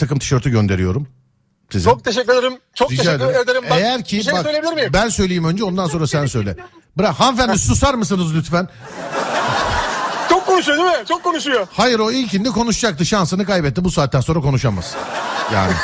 takım tişörtü gönderiyorum size. Çok teşekkür ederim. Çok Rica teşekkür ederim. Bak, eğer ki bir şey söyleyebilir miyim? ben söyleyeyim önce, ondan sonra sen söyle. Bırak hanımefendi, susar mısınız lütfen? Çok konuşuyor değil mi? Çok konuşuyor. Hayır, o ilkinde konuşacaktı, şansını kaybetti, bu saatten sonra konuşamaz. Yani.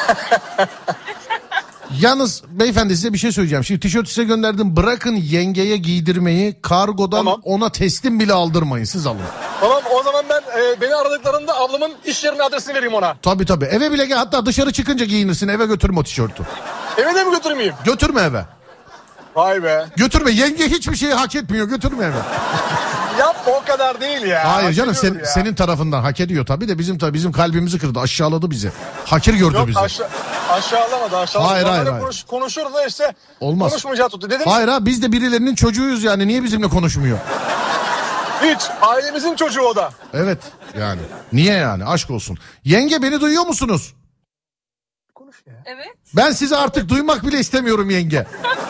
Yalnız beyefendi, size bir şey söyleyeceğim. Şimdi tişört size gönderdim, bırakın yengeye giydirmeyi, kargodan ona teslim bile aldırmayın, siz alın. Tamam, o zaman ben beni aradıklarında ablamın iş yerinin adresini vereyim ona. Tabii eve bile gel, hatta dışarı çıkınca giyinirsin, eve götürme o tişörtü. Eve de mi götürmeyeyim? Götürme eve. Vay be. Götürme, yenge hiçbir şeyi hak etmiyor, götürme eve. Yapma, o kadar değil ya. Hayır canım, senin tarafından hak ediyor tabii de bizim kalbimizi kırdı, aşağıladı bizi. Hakir gördü Yok, bizi. aşağılamadı. Hayır. Konuşuyoruz da işte. Olmaz. Konuşmayacağı tuttu. Dedim, hayır ha, biz de birilerinin çocuğuyuz yani, niye bizimle konuşmuyor? hiç, ailemizin çocuğu o da. Evet yani, niye yani, aşk olsun. Yenge, beni duyuyor musunuz? Konuş ya. Evet. Ben sizi artık duymak bile istemiyorum yenge.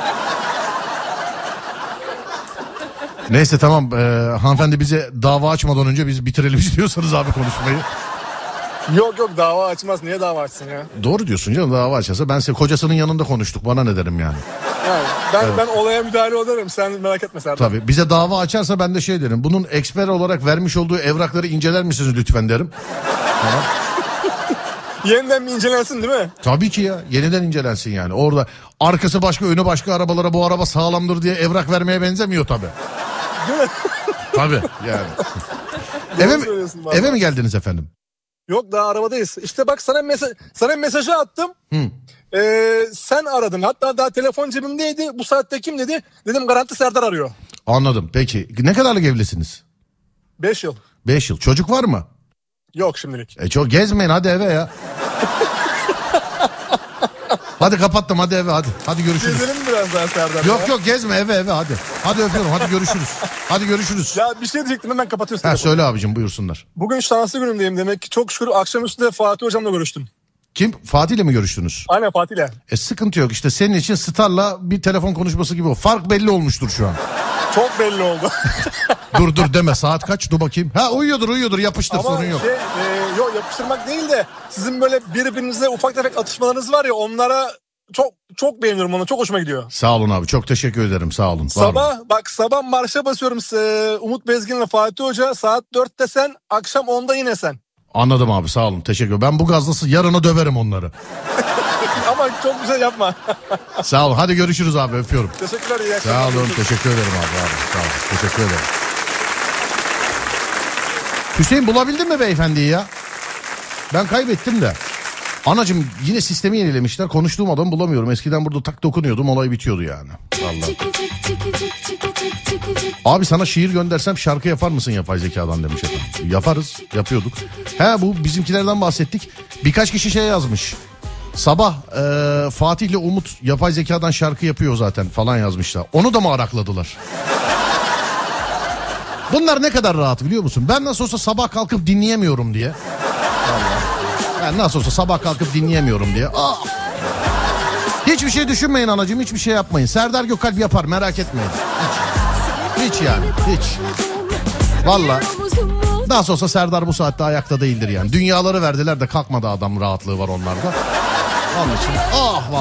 Neyse tamam, hanımefendi bize dava açmadan önce biz bitirelim istiyorsanız abi konuşmayı. Yok, dava açmaz. Niye dava açsın ya? Doğru diyorsun canım, dava açarsa. Ben kocasının yanında konuştuk, bana ne derim yani. Ben olaya müdahale ederim, sen merak etme Serdar. Tabii, bize dava açarsa ben de şey derim. Bunun eksper olarak vermiş olduğu evrakları inceler misiniz lütfen derim. Tamam. Yeniden mi incelensin değil mi? Tabii ki ya, yeniden incelensin yani. Orada arkası başka önü başka arabalara bu araba sağlamdır diye evrak vermeye benzemiyor tabii. Değil mi? Tabii yani. eve mi geldiniz efendim? Yok, daha arabadayız. İşte bak, sana mesajı attım. Sen aradın. Hatta daha telefon cebimdeydi. Bu saatte kim dedi? Dedim garanti Serdar arıyor. Anladım. Peki ne kadarlık evlisiniz? 5 yıl. 5 yıl. Çocuk var mı? Yok şimdilik. Çok gezmeyin, hadi eve ya. Hadi kapattım, hadi eve, hadi görüşürüz. Gezelim biraz daha Serdar. Yok gezme, eve hadi. Hadi öpüyorum, hadi görüşürüz. Ya bir şey diyecektim, hemen kapatıyorsun. Söyle abicim, buyursunlar. Bugün şanslı günümdeyim demek ki, çok şükür akşamüstü de Fatih hocamla görüştüm. Kim? Fatih'le mi görüştünüz? Aynen, Fatih'le. Sıkıntı yok işte, senin için Star'la bir telefon konuşması gibi o. Fark belli olmuştur şu an. Çok belli oldu. dur deme, saat kaç, dur bakayım. Uyuyordur, yapıştır, sorun yok. Yok, yapıştırmak değil de sizin böyle birbirinize ufak tefek atışmalarınız var ya, onlara çok beğeniyorum, onu çok hoşuma gidiyor. Sağ olun abi, çok teşekkür ederim, sağ olun. Sabah marşa basıyorum Umut Bezgin'le Fatih Hoca, saat 4'te sen, akşam 10'da yine sen. Anladım abi, sağ olun, teşekkür ederim. Ben bu gazlası yarına döverim onları. Ama çok güzel yapma. Sağ olun, hadi görüşürüz abi, öpüyorum. Teşekkürler, iyi akşamlar. Sağ olun, teşekkür ederim abi, sağ olun, teşekkür ederim. Hüseyin, bulabildin mi beyefendiyi ya? Ben kaybettim de. Anacığım, yine sistemi yenilemişler, konuştuğum adamı bulamıyorum. Eskiden burada tak dokunuyordum, olay bitiyordu yani. Vallahi. Abi sana şiir göndersem şarkı yapar mısın yapay zekadan demiş efendim. Yaparız, yapıyorduk. Bu bizimkilerden bahsettik. Birkaç kişi şey yazmış. Sabah Fatih'le Umut yapay zekadan şarkı yapıyor zaten falan yazmışlar. Onu da mı arakladılar? Bunlar ne kadar rahat biliyor musun? Ben nasıl olsa sabah kalkıp dinleyemiyorum diye. Ben nasıl olsa sabah kalkıp dinleyemiyorum diye. Hiçbir şey düşünmeyin anacığım, hiçbir şey yapmayın. Serdar Gökalp yapar, merak etmeyin. Hiç yani, hiç. Vallahi. Nasıl olsa Serdar bu saatte ayakta değildir yani. Dünyaları verdiler de kalkmadı adam, rahatlığı var onlarda. Onun için